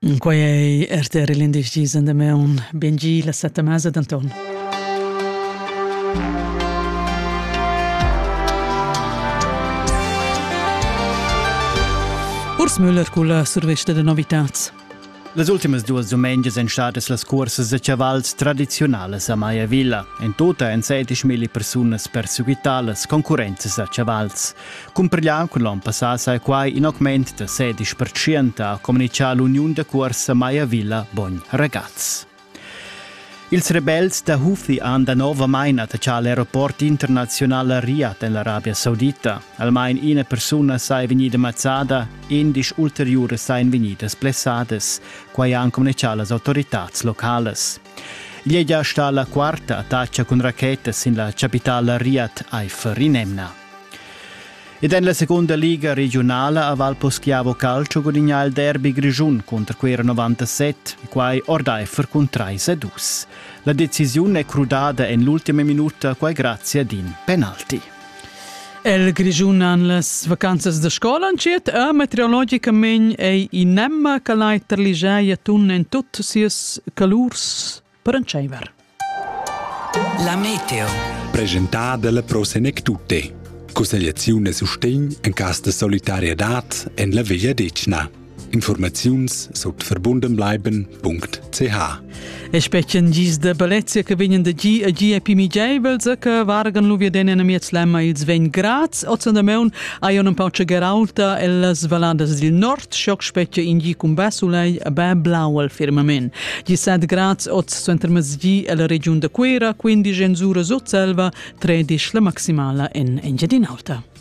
Quai è RTR l'indiscis da me un bengi la sette mese d'Anton. Urs Müller con la survesta de novitats. Les ultimas duas domengias en stadas las cursas de chavals tradizionales a Maia Villa. En tota en 16.000 personas perseguitales concurrenzas a chavals. Comparliamo con l'anno passato è quai in aumento de 16% a comunicare l'Unione de Corsa Maia Villa Bon Ragazzi. Ils rebels da Houthi han da nova main attacciato l'aeroport internazionale Riyadh nell'Arabia Saudita. Almain una persona sai venida mazzata, 11 ulteriori sai venida splessades, quai han comunicato le autorità locali. Gli già sta la quarta attacca con racchetes in la capitale Riyadh Haifa rinemna. Ed in la seconda liga regionale a Valposchiavo Calcio guadagna il derby Grigiun contro Quera 97, quai Ordaifer con 3-2. La decisione è crudata in l'ultima minuta quai grazie ad in penalti. El Grigiun han las vacanzas de scola anciet a meteorologicament ei inemma che l'aiter ligeia tun en tut sies calurs per enceiver. La meteo. Presentata la Prosenectute. Consigliazione sustegn in cas de solidarietà en la Via Decna. Informaziuns sot verbundenbleiben.ch. E specien gis de Bellezia che venien de G a G e Pimigevels che vargan lu vieden en amiets lemma ils 20 grads, o da meun aion un pauce geralta e las valadas del nord, schoc specia in G cum besulei a be blau al firmament. G 7 grads o centermes G e la regione de Quera, 15 en Zura sot selva, 13 la maximala en Engiadinalta.